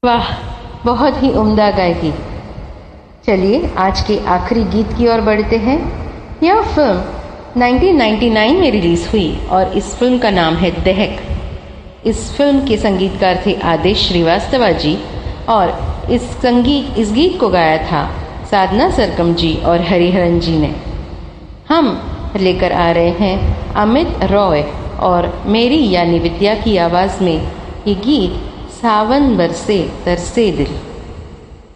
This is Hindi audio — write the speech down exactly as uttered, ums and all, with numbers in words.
वाह, बहुत ही उम्दा गायकी। चलिए आज के आखिरी गीत की ओर बढ़ते हैं। यह फिल्म उन्नीस सौ निन्यानवे में रिलीज हुई और इस फिल्म का नाम है दहक। इस फिल्म के संगीतकार थे आदेश श्रीवास्तव जी और इस संगीत इस गीत को गाया था साधना सरगम जी और हरिहरन जी ने। हम लेकर आ रहे हैं अमित रॉय और मेरी यानी विद्या की आवाज़ में ये गीत सावन बरसे तरसे दिल।